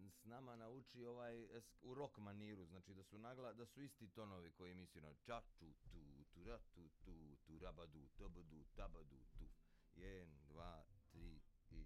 s nama nauči u rock maniru, znači da su isti tonovi koji misli ča tu tu ra tu tu tu rabadu tabadu tabadu tu 1 2 3